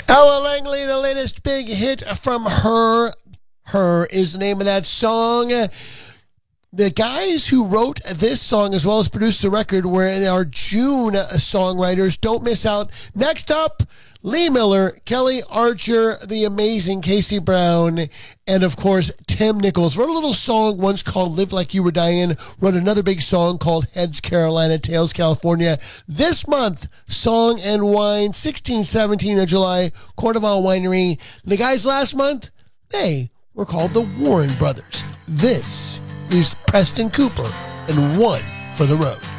Ella Langley, the latest big hit from her. Her is the name of that song. The guys who wrote this song as well as produced the record were in our June songwriters. Don't miss out. Next up, Lee Miller, Kelly Archer, the amazing Casey Brown, and of course, Tim Nichols. Wrote a little song once called Live Like You Were Dying. Wrote another big song called Heads Carolina, Tails California. This month, Song and Wine, 16-17 of July, Cordoval Winery. The guys last month, they were called the Warren Brothers. This is Preston Cooper and One for the Road.